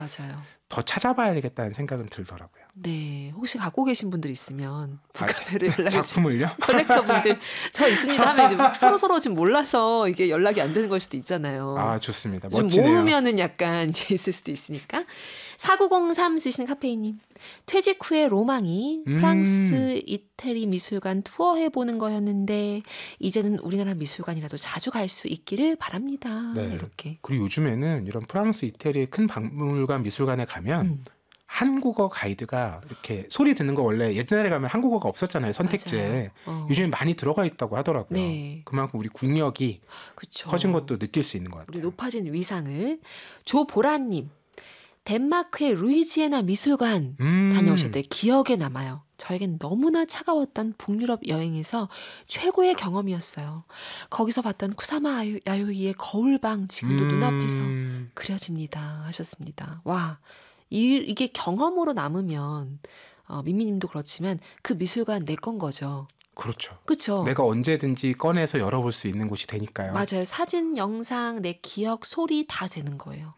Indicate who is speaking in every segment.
Speaker 1: 맞아요.
Speaker 2: 더 찾아봐야 되겠다는 생각은 들더라고요.
Speaker 1: 네, 혹시 갖고 계신 분들 있으면 북카페로 연락해 주세요.
Speaker 2: 작품을요?
Speaker 1: 컬렉터분들 저 있습니다 하면 이제 막 서로 지금 몰라서 이게 연락이 안 되는 걸 수도 있잖아요.
Speaker 2: 아, 좋습니다.
Speaker 1: 좀
Speaker 2: 멋지네요.
Speaker 1: 모으면은 약간 이제 있을 수도 있으니까. 4903 쓰시는 카페인님. 퇴직 후에 로망이 프랑스, 이태리 미술관 투어해보는 거였는데 이제는 우리나라 미술관이라도 자주 갈 수 있기를 바랍니다.
Speaker 2: 네.
Speaker 1: 이렇게.
Speaker 2: 그리고 요즘에는 이런 프랑스, 이태리의 큰 박물관, 미술관에 가면 한국어 가이드가 이렇게 소리 듣는 거 원래 옛날에 가면 한국어가 없었잖아요. 선택지에. 요즘에 많이 들어가 있다고 하더라고요.
Speaker 1: 네.
Speaker 2: 그만큼 우리 국력이
Speaker 1: 그쵸.
Speaker 2: 커진 것도 느낄 수 있는 것 같아요.
Speaker 1: 우리 높아진 위상을. 조보라님. 덴마크의 루이지애나 미술관 다녀오실 때 기억에 남아요. 저에겐 너무나 차가웠던 북유럽 여행에서 최고의 경험이었어요. 거기서 봤던 쿠사마 야요이의 거울방 지금도 눈앞에서 그려집니다 하셨습니다. 와, 이게 경험으로 남으면 민미님도 그렇지만 그 미술관 내 건 거죠.
Speaker 2: 그렇죠.
Speaker 1: 그렇죠.
Speaker 2: 내가 언제든지 꺼내서 열어볼 수 있는 곳이 되니까요.
Speaker 1: 맞아요. 사진, 영상, 내 기억, 소리 다 되는 거예요.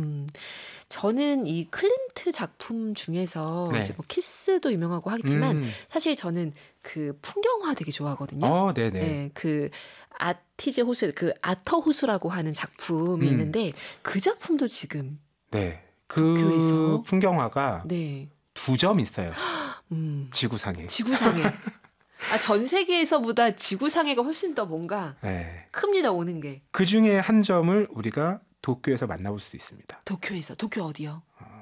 Speaker 1: 저는 이 클림트 작품 중에서
Speaker 2: 네.
Speaker 1: 이제 뭐 키스도 유명하고 하겠지만 사실 저는 그 풍경화 되게 좋아하거든요.
Speaker 2: 네네.
Speaker 1: 네, 그 아티즈 호수, 그 아터 호수라고 하는 작품이 있는데 그 작품도 지금
Speaker 2: 네. 그
Speaker 1: 도쿄에서
Speaker 2: 풍경화가
Speaker 1: 네.
Speaker 2: 2점 있어요. 지구상에.
Speaker 1: 지구상에. 전 세계에서보다 지구상해가 훨씬 더 뭔가
Speaker 2: 네.
Speaker 1: 큽니다, 오는 게.
Speaker 2: 그 중에 한 점을 우리가 도쿄에서 만나볼 수 있습니다.
Speaker 1: 도쿄에서. 도쿄 어디요?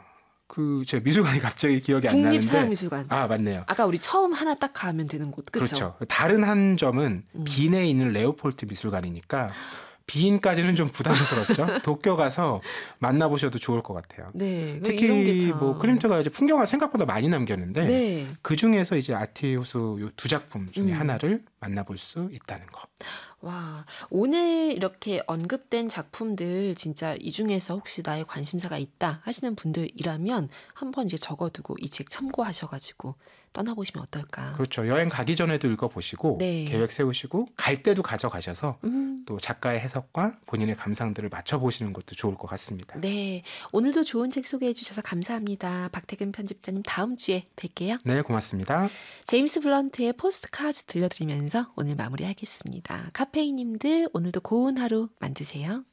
Speaker 2: 제 미술관이 갑자기 기억이 안 나는데.
Speaker 1: 국립서양미술관.
Speaker 2: 아, 맞네요.
Speaker 1: 아까 우리 처음 하나 딱 가면 되는 곳.
Speaker 2: 그렇죠. 다른 한 점은 빈에 있는 레오폴트 미술관이니까 빈까지는 좀 부담스럽죠. 도쿄 가서 만나보셔도 좋을 것 같아요.
Speaker 1: 네, 이런 게
Speaker 2: 특히
Speaker 1: 참.
Speaker 2: 뭐 클림트가 이제 풍경화 생각보다 많이 남겼는데
Speaker 1: 네.
Speaker 2: 그 중에서 이제 아티호수 요 2작품 중에 하나를 만나볼 수 있다는 거.
Speaker 1: 와, 오늘 이렇게 언급된 작품들 진짜 이 중에서 혹시 나의 관심사가 있다 하시는 분들이라면 한번 이제 적어두고 이 책 참고하셔가지고 떠나보시면 어떨까.
Speaker 2: 그렇죠. 여행 가기 전에도 읽어보시고
Speaker 1: 네.
Speaker 2: 계획 세우시고 갈 때도 가져가셔서 또 작가의 해석과 본인의 감상들을 맞춰보시는 것도 좋을 것 같습니다.
Speaker 1: 네, 오늘도 좋은 책 소개해 주셔서 감사합니다. 박태근 편집자님 다음 주에 뵐게요.
Speaker 2: 네, 고맙습니다.
Speaker 1: 제임스 블런트의 포스트카드 들려드리면서 오늘 마무리하겠습니다. 카페인님들 오늘도 고운 하루 만드세요.